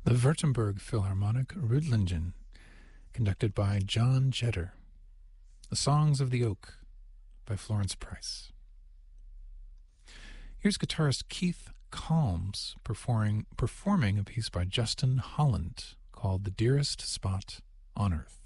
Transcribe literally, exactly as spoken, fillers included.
the Württemberg Philharmonic Rüdlingen, conducted by John Jetter. The Songs of the Oak by Florence Price. Here's guitarist Keith Calms performing, performing a piece by Justin Holland called The Dearest Spot on Earth.